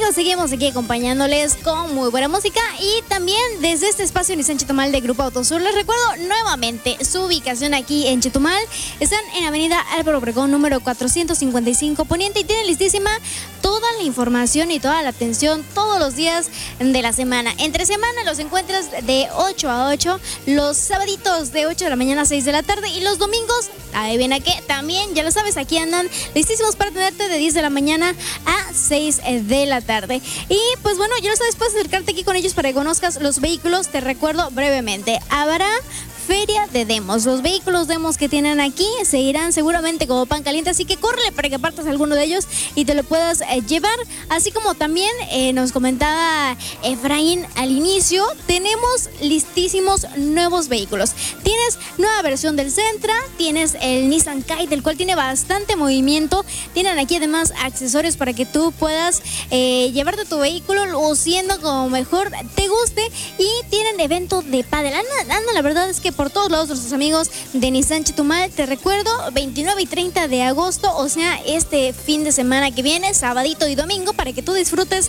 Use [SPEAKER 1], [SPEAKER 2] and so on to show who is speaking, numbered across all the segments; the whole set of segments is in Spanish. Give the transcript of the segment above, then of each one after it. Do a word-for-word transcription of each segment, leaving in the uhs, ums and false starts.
[SPEAKER 1] amigos, seguimos aquí acompañándoles con muy buena música y también desde este espacio Nissan Chetumal de Grupo Autosur. Les recuerdo nuevamente su ubicación aquí en Chetumal. Están en Avenida Álvaro Obregón, número cuatrocientos cincuenta y cinco Poniente, y tienen listísima toda la información y toda la atención todos los días de la semana. Entre semana los encuentras de ocho a ocho, los sabaditos de ocho de la mañana a seis de la tarde y los domingos, ahí viene que también, ya lo sabes, aquí andan listísimos para tenerte de diez de la mañana a seis de la tarde. Y pues bueno, ya lo sabes, puedes acercarte aquí con ellos para que conozcas los vehículos. Te recuerdo brevemente, habrá feria de demos. Los vehículos demos que tienen aquí se irán seguramente como pan caliente, así que córrele para que apartes alguno de ellos y te lo puedas eh, llevar. Así como también eh, nos comentaba Efraín al inicio, tenemos listísimos nuevos vehículos. Tienes nueva versión del Sentra, tienes el Nissan Kite, el cual tiene bastante movimiento. Tienen aquí además accesorios para que tú puedas eh, llevarte tu vehículo luciendo como mejor te guste. Y tienen evento de pádel. Anda, anda, la verdad es que por todos lados nuestros amigos de Nissan Chetumal. Te recuerdo, veintinueve y treinta de agosto, o sea, este fin de semana que viene, sabadito y domingo, para que tú disfrutes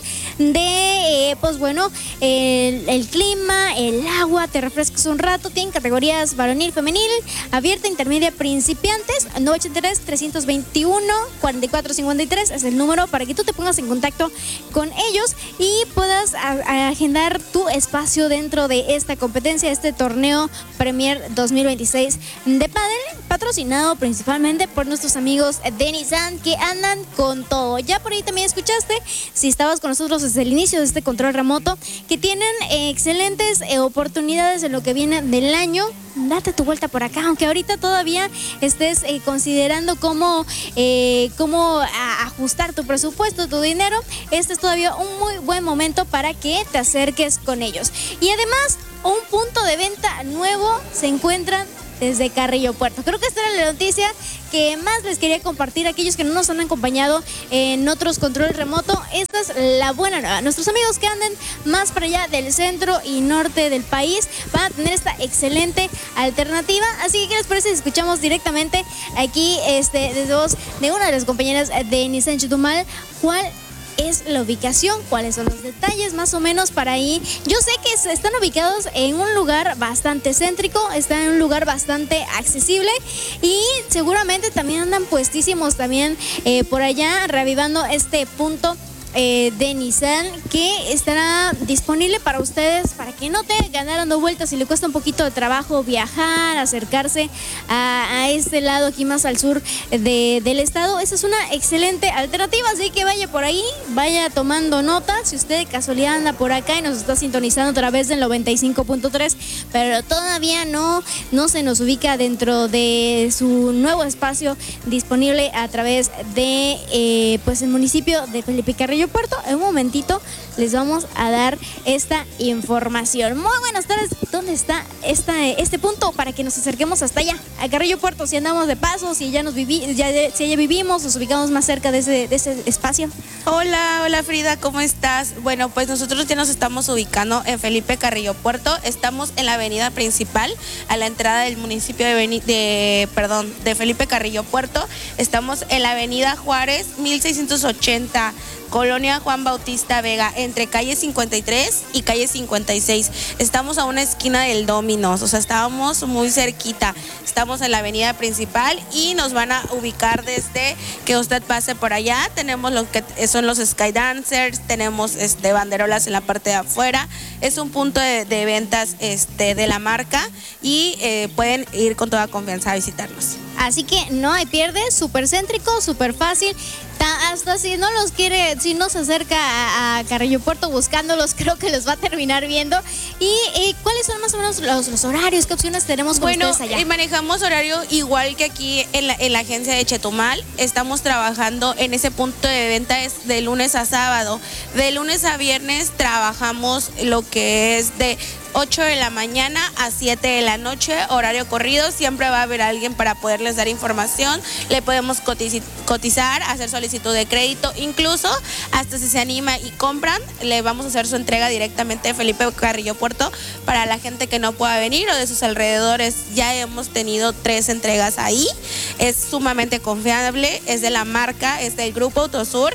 [SPEAKER 1] de, eh, pues bueno, el, el clima, el agua, te refresques un rato. Tienen categorías varonil, femenil, abierta, intermedia, principiantes. Nueve ochenta y tres, trescientos veintiuno, cuarenta y cuatro cincuenta y tres es el número para que tú te pongas en contacto con ellos y puedas a, a agendar tu espacio dentro de esta competencia, este torneo Premier dos mil veintiséis de pádel, patrocinado principalmente por nuestros amigos de Nissan, que andan con todo. Ya por ahí también escuchaste, si estabas con nosotros desde el inicio de este control remoto, que tienen eh, excelentes eh, oportunidades en lo que viene del año. Date tu vuelta por acá, aunque ahorita todavía estés eh, considerando cómo, eh, cómo a, ajustar tu presupuesto, tu dinero. Este es todavía un muy buen momento para que te acerques con ellos. Y además, un punto de venta nuevo se encuentran desde Carrillo Puerto. Creo que esta era la noticia que más les quería compartir a aquellos que no nos han acompañado en otros controles remoto. Esta es la buena nueva. Nuestros amigos que anden más para allá del centro y norte del país van a tener esta excelente alternativa. Así que, ¿qué les parece si escuchamos directamente aquí este, de voz de una de las compañeras de Nissan Chetumal cuál es la ubicación, cuáles son los detalles más o menos para ahí? Yo sé que están ubicados en un lugar bastante céntrico, están en un lugar bastante accesible y seguramente también andan puestísimos también eh, por allá reavivando este punto Eh, de Nissan, que estará disponible para ustedes, para que no tengan dando vueltas y le cuesta un poquito de trabajo viajar, acercarse a, a este lado aquí más al sur de, del estado. Esa es una excelente alternativa, así que vaya por ahí, vaya tomando nota. Si usted de casualidad anda por acá y nos está sintonizando a través del noventa y cinco punto tres, pero todavía no, no se nos ubica dentro de su nuevo espacio disponible a través de eh, pues el municipio de Felipe Carrillo Puerto, en un momentito les vamos a dar esta información. Muy buenas tardes. ¿Dónde está esta, este punto para que nos acerquemos hasta allá, a Carrillo Puerto? Si andamos de paso, si ya nos vivi, ya, si ya vivimos, nos ubicamos más cerca de ese, de ese espacio.
[SPEAKER 2] Hola, hola Frida, ¿cómo estás? Bueno, pues nosotros ya nos estamos ubicando en Felipe Carrillo Puerto. Estamos en la avenida principal, a la entrada del municipio de, Beni, de, perdón, de Felipe Carrillo Puerto. Estamos en la avenida Juárez, mil seiscientos ochenta. Colonia Juan Bautista Vega, entre calle cincuenta y tres y calle cincuenta y seis. Estamos a una esquina del Dominos, o sea, estábamos muy cerquita. Estamos en la avenida principal y nos van a ubicar desde que usted pase por allá. Tenemos lo que son los Skydancers, tenemos este, banderolas en la parte de afuera. Es un punto de, de ventas este, de la marca y eh, pueden ir con toda confianza a visitarnos.
[SPEAKER 1] Así que no hay pierde, súper céntrico, súper fácil. Hasta si no los quiere, si no se acerca a, a Carrillo Puerto buscándolos, creo que los va a terminar viendo. ¿Y eh, cuáles son más o menos los, los horarios? ¿Qué opciones tenemos con
[SPEAKER 2] bueno,
[SPEAKER 1] ustedes allá?
[SPEAKER 2] Eh, manejamos horario igual que aquí en la, en la agencia de Chetumal. Estamos trabajando en ese punto de venta es de lunes a sábado. De lunes a viernes trabajamos lo que es de ocho de la mañana a siete de la noche, horario corrido. Siempre va a haber alguien para poderles dar información. Le podemos cotizar, hacer solicitud de crédito, incluso hasta si se anima y compran, le vamos a hacer su entrega directamente de Felipe Carrillo Puerto para la gente que no pueda venir o de sus alrededores. Ya hemos tenido tres entregas ahí. Es sumamente confiable, es de la marca, es del Grupo Autosur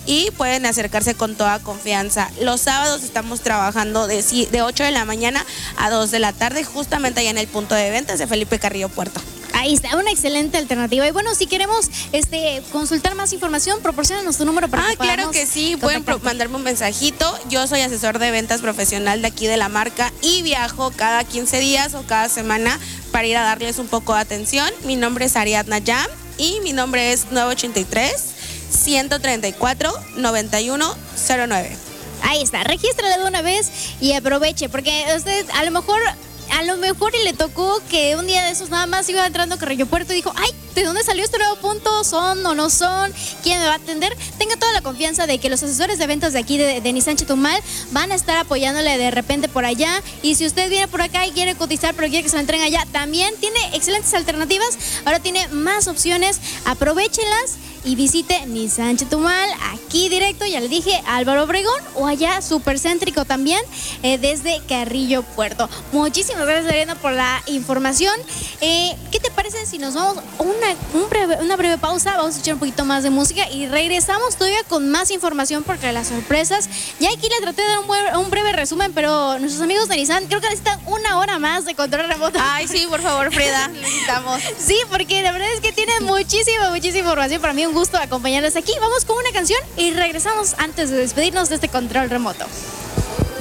[SPEAKER 2] y pueden acercarse con toda confianza. Los sábados estamos trabajando de, de ocho de la mañana a dos de la tarde, justamente allá en el punto de ventas de Felipe Carrillo Puerto.
[SPEAKER 1] Ahí está, una excelente alternativa. Y bueno, si queremos este consultar más información, proporciónanos tu número para
[SPEAKER 2] ah,
[SPEAKER 1] que
[SPEAKER 2] claro que sí, pueden pro- mandarme un mensajito. Yo soy asesor de ventas profesional de aquí de la marca y viajo cada quince días o cada semana para ir a darles un poco de atención. Mi nombre es Ariadna Yam y mi nombre es nueve ocho tres, uno tres cuatro, nueve uno cero nueve.
[SPEAKER 1] Ahí está, regístrale de una vez y aproveche, porque usted a lo mejor... A lo mejor y le tocó que un día de esos nada más iba entrando a Carrillo Puerto y dijo, ay, ¿de dónde salió este nuevo punto? ¿Son o no son? ¿Quién me va a atender? Tenga toda la confianza de que los asesores de ventas de aquí de, de Nissan Chetumal van a estar apoyándole de repente por allá. Y si usted viene por acá y quiere cotizar pero quiere que se lo entreguen allá, también tiene excelentes alternativas. Ahora tiene más opciones, aprovéchenlas y visite Nissan Chetumal, aquí directo, ya le dije, Álvaro Obregón, o allá supercéntrico también, eh, desde Carrillo Puerto. Muchísimas gracias, Ariana, por la información. Eh, ¿Qué te parece si nos vamos a una, un breve, una breve pausa? Vamos a escuchar un poquito más de música y regresamos todavía con más información porque las sorpresas, ya aquí le traté de dar un, buen, un breve resumen, pero nuestros amigos de Nissan creo que necesitan una hora más de control remoto.
[SPEAKER 2] Ay, sí, por favor, Freda, necesitamos.
[SPEAKER 1] Sí, porque la verdad es que tienen muchísima, muchísima información. Para mí un gusto acompañarles aquí. Vamos con una canción y regresamos antes de despedirnos de este control remoto.